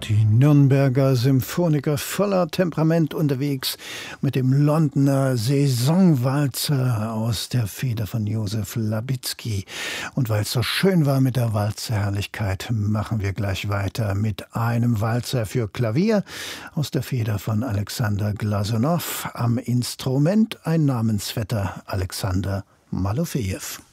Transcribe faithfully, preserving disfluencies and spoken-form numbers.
Die Nürnberger Symphoniker voller Temperament unterwegs mit dem Londoner Saisonwalzer aus der Feder von Josef Labitzky. Und weil es so schön war mit der Walzerherrlichkeit, machen wir gleich weiter mit einem Walzer für Klavier aus der Feder von Alexander Glasunow. Am Instrument ein Namensvetter, Alexander Malofejew.